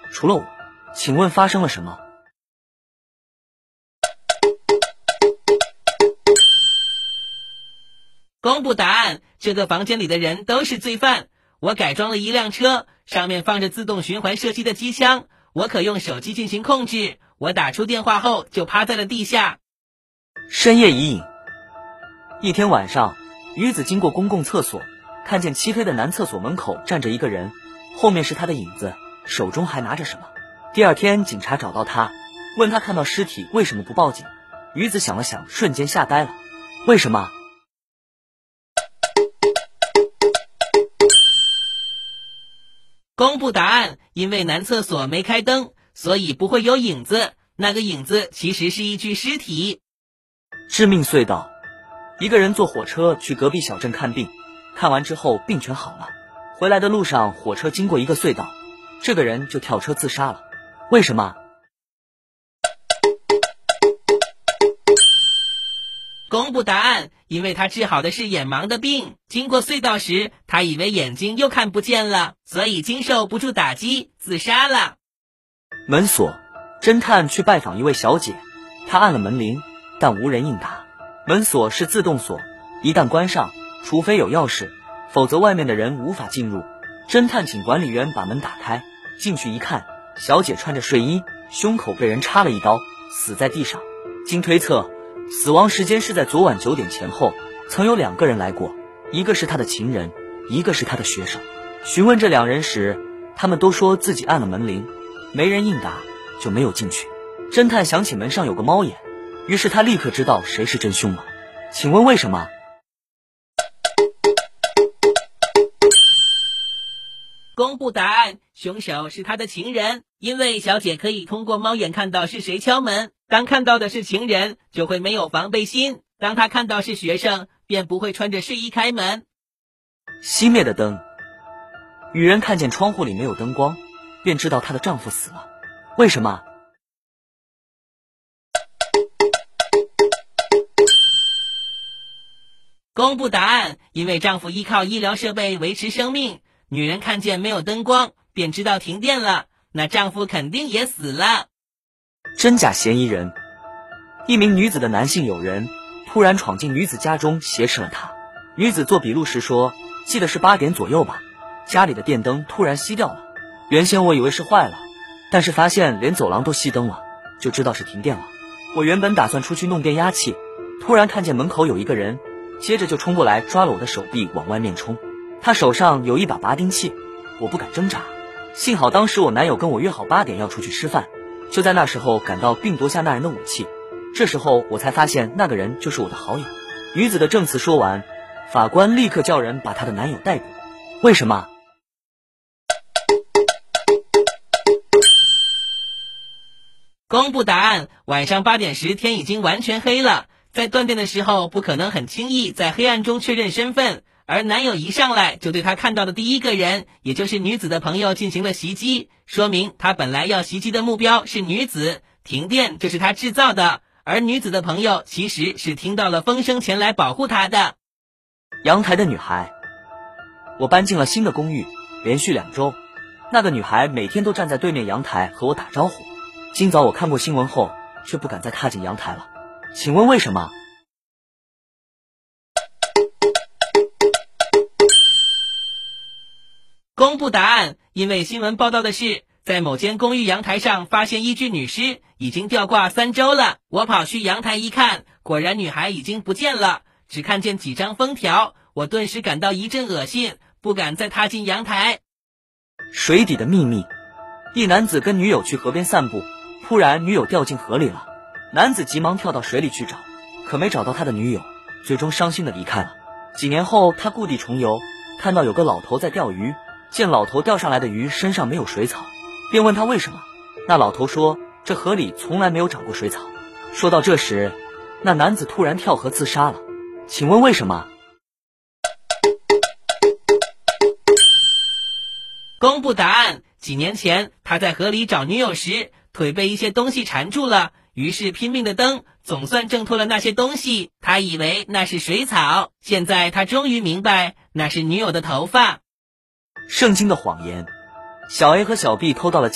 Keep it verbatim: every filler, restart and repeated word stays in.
除了我，请问发生了什么？ 公布答案，这个房间里的人都是罪犯。我改装了一辆车，上面放着自动循环射击的机枪，我可用手机进行控制。我打出电话后就趴在了地下。 深夜已隐，一天晚上，女子经过公共厕所，看见漆黑的男厕所门口站着一个人，后面是他的影子，手中还拿着什么。第二天警察找到他，问他看到尸体为什么不报警。女子想了想，瞬间吓呆了。为什么？ 公布答案，因为男厕所没开灯，所以不会有影子。那个影子其实是一具尸体。 致命隧道。一个人坐火车去隔壁小镇看病，看完之后病全好了。回来的路上，火车经过一个隧道，这个人就跳车自杀了。为什么？ 公布答案，因为他治好的是眼盲的病，经过隧道时，他以为眼睛又看不见了，所以经受不住打击，自杀了。 门锁。侦探去拜访一位小姐，他按了门铃，但无人应答。门锁是自动锁，一旦关上，除非有钥匙，否则外面的人无法进入。侦探请管理员把门打开，进去一看，小姐穿着睡衣，胸口被人插了一刀，死在地上。经推测，死亡时间是在昨晚九点前后，曾有两个人来过，一个是他的情人，一个是他的学生。询问这两人时，他们都说自己按了门铃，没人应答，就没有进去。侦探想起门上有个猫眼，于是他立刻知道谁是真凶了。请问为什么？ 公布答案，凶手是他的情人，因为小姐可以通过猫眼看到是谁敲门，当看到的是情人，就会没有防备心，当他看到是学生，便不会穿着睡衣开门。 熄灭的灯。女人看见窗户里没有灯光，便知道她的丈夫死了。为什么？ 公布答案，因为丈夫依靠医疗设备维持生命。女人看见没有灯光，便知道停电了，那丈夫肯定也死了。 真假嫌疑人。一名女子的男性友人突然闯进女子家中挟持了她。女子做笔录时说，记得是八点左右吧，家里的电灯突然熄掉了。原先我以为是坏了，但是发现连走廊都熄灯了，就知道是停电了。我原本打算出去弄变压器，突然看见门口有一个人，接着就冲过来抓了我的手臂往外面冲。他手上有一把拔钉器，我不敢挣扎。幸好当时我男友跟我约好八点要出去吃饭，就在那时候赶到并夺下那人的武器。这时候我才发现那个人就是我的好友。女子的证词说完，法官立刻叫人把她的男友逮捕。为什么？ 公布答案，晚上八点时天已经完全黑了，在断电的时候不可能很轻易在黑暗中确认身份，而男友一上来就对他看到的第一个人，也就是女子的朋友进行了袭击，说明他本来要袭击的目标是女子，停电这是他制造的，而女子的朋友其实是听到了风声前来保护他的。 阳台的女孩。我搬进了新的公寓，连续两周，那个女孩每天都站在对面阳台和我打招呼。今早我看过新闻后，却不敢再踏进阳台了。请问为什么？ 公布答案，因为新闻报道的是，在某间公寓阳台上发现一具女尸，已经吊挂三周了。我跑去阳台一看，果然女孩已经不见了，只看见几张封条，我顿时感到一阵恶心，不敢再踏进阳台。 水底的秘密。一男子跟女友去河边散步，突然女友掉进河里了，男子急忙跳到水里去找，可没找到他的女友，最终伤心的离开了。几年后他故地重游，看到有个老头在钓鱼，见老头钓上来的鱼身上没有水草，便问他为什么。那老头说，这河里从来没有长过水草。说到这时，那男子突然跳河自杀了。请问为什么？ 公布答案，几年前他在河里找女友时，腿被一些东西缠住了，于是拼命的蹬，总算挣脱了那些东西，他以为那是水草，现在他终于明白那是女友的头发。 圣经的谎言。小 A 和小 B 偷到了